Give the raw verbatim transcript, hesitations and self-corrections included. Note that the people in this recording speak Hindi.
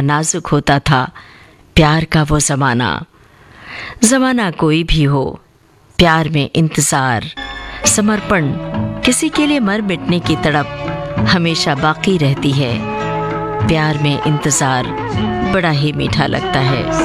नाजुक होता था प्यार का वो ज़माना। ज़माना कोई भी हो, प्यार में इंतज़ार, समर्पण, किसी के लिए मर मिटने की तड़प हमेशा बाकी रहती है। प्यार में इंतज़ार बड़ा ही मीठा लगता है।